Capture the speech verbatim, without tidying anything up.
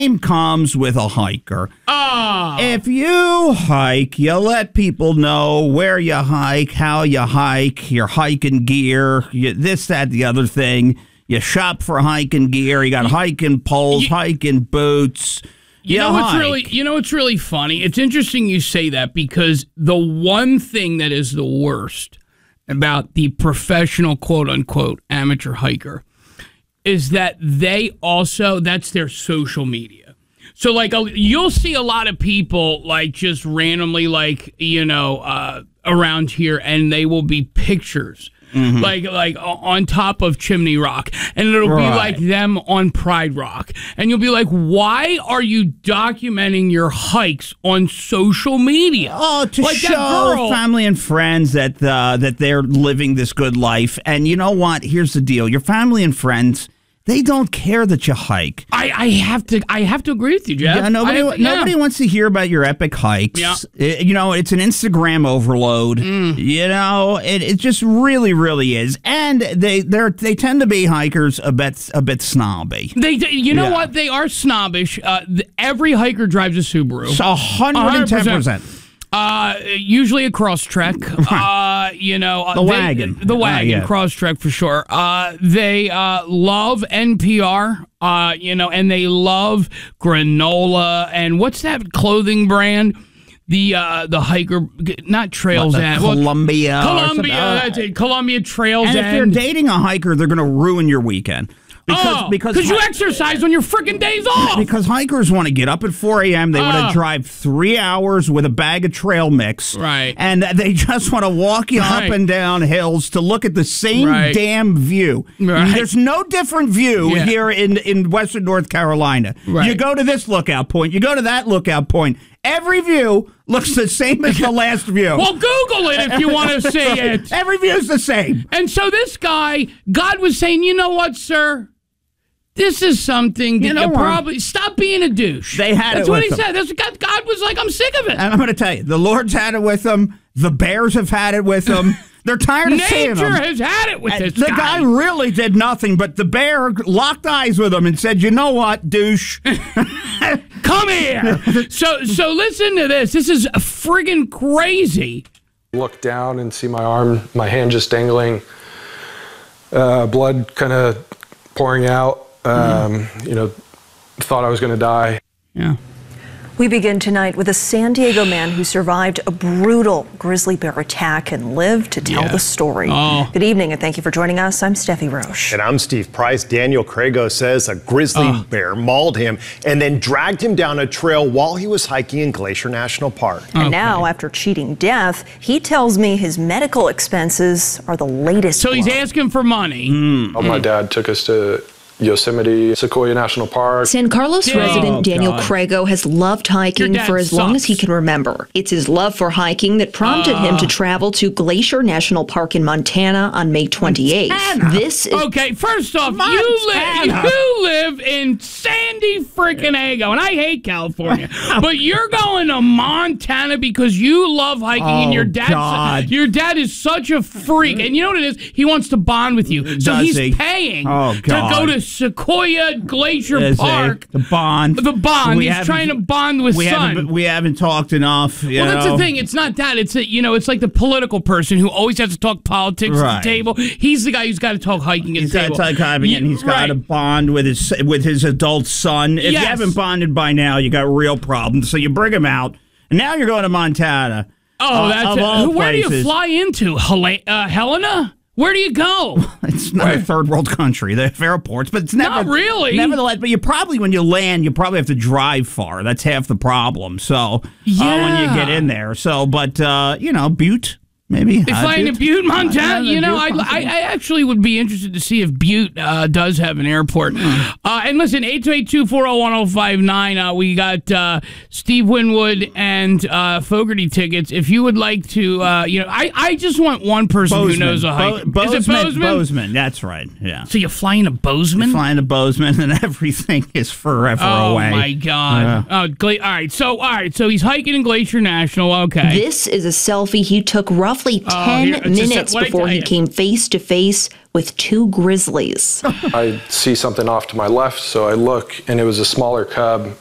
comes with a hiker. Oh. If you hike, you let people know where you hike, how you hike, your hiking gear, you, this, that, the other thing. You shop for hiking gear. You got hiking poles, you, hiking boots. You, you know what's really, you know what's really funny? It's interesting you say that because the one thing that is the worst about the professional, quote unquote, amateur hiker is that they also, that's their social media. So, like, you'll see a lot of people, like, just randomly, like, you know, uh, around here, and they will be pictures, mm-hmm. like, like on top of Chimney Rock, and it'll right. be like them on Pride Rock. And you'll be like, why are you documenting your hikes on social media? Oh, to like show family and friends that uh, that they're living this good life. And you know what? Here's the deal. Your family and friends, they don't care that you hike. I, I have to I have to agree with you, Jeff. Yeah, nobody, I, yeah. nobody wants to hear about your epic hikes. Yeah. It, you know, it's an Instagram overload. Mm. You know, it, it just really, really is. And they they they tend to be hikers a bit a bit snobby. They, you know yeah. what? They are snobbish. Uh, the, every hiker drives a Subaru. So one hundred ten percent. Uh, usually a Crosstrek, uh, you know, uh, the they, wagon, the wagon, uh, yeah. Crosstrek for sure. Uh, they uh, love N P R, uh, you know, and they love granola and what's that clothing brand? The uh, the hiker, not Trails what, End, Columbia, well, Columbia, that's it, Columbia Trails and End. If you're dating a hiker, they're going to ruin your weekend. Because, oh, because you exercise on your freaking days off. Because hikers want to get up at four a.m. They oh. want to drive three hours with a bag of trail mix. Right. And they just want to walk you right. up and down hills to look at the same right. damn view. Right. There's no different view yeah. here in, in western North Carolina. Right. You go to this lookout point. You go to that lookout point. Every view looks the same as the last view. Well, Google it if you want to see it. Every view's the same. And so this guy, God was saying, you know what, sir? This is something that you, know you probably stop being a douche. They had That's it what with he them. said. That's God, God was like, I'm sick of it. And I'm going to tell you, the Lord's had it with them. The Bears have had it with them. They're tired of seeing them. Nature has had it with and this the guy. The guy really did nothing, but the bear locked eyes with him and said, you know what, douche? Come here. So, so listen to this. This is friggin' crazy. Look down and see my arm, my hand just dangling, uh, blood kind of pouring out. Um, mm. You know, thought I was going to die. Yeah. We begin tonight with a San Diego man who survived a brutal grizzly bear attack and lived to tell yeah. the story. Oh. Good evening and thank you for joining us. I'm Steffi Roche. And I'm Steve Price. Daniel Crago says a grizzly oh. bear mauled him and then dragged him down a trail while he was hiking in Glacier National Park. And okay. now, after cheating death, he tells me his medical expenses are the latest. So blow. he's asking for money. Mm. Oh, my dad took us to Yosemite, Sequoia National Park. San Carlos Dang. resident Oh, Daniel God. Crago has loved hiking for as sucks. long as he can remember. It's his love for hiking that prompted uh. him to travel to Glacier National Park in Montana on May twenty-eighth. Montana. This is okay, first off, you live, you live in Sandy freaking Ego, and I hate California, but you're going to Montana because you love hiking, oh, and your dad, your dad is such a freak, and you know what it is? He wants to bond with you, so Does he's he? paying oh, to go to Sequoia Glacier Is Park. The bond. The bond. We He's trying to bond with we son. Haven't, we haven't talked enough. You well, know? that's the thing. It's not that. It's a, you know, it's like the political person who always has to talk politics right. at the table. He's the guy who's got to talk hiking at he's the table. He's got to talk hiking, yeah, and he's got right. to bond with his with his adult son. If yes. you haven't bonded by now, you got real problems. So you bring him out, and now you're going to Montana. Oh, uh, that's it. Where places. do you fly into? Hel- uh, Helena? Where do you go? It's not Where? a third world country. They have airports, but it's never not really. Nevertheless, but you probably when you land, you probably have to drive far. That's half the problem. So yeah. uh, when you get in there, so but uh, you know, Butte. Maybe. If uh, flying to Butte, Montana, you know, Butte, I, I I actually would be interested to see if Butte uh, does have an airport. Uh, and listen, eight two eight, two four zero, one zero five nine, uh, we got uh, Steve Winwood and uh, Fogarty tickets. If you would like to, uh, you know, I, I just want one person Bozeman. who knows a hike. Bo- Is it Bozeman? Bozeman, that's right, yeah. So you're flying to Bozeman? You're flying to Bozeman and everything is forever oh away. Oh, my God. Yeah. Oh, gla- all right, so all right, so he's hiking in Glacier National, okay. This is a selfie he took roughly roughly ten here- it's just- minutes what'd I before tell he you? came face to face with two grizzlies. I see something off to my left, so I look, and it was a smaller cub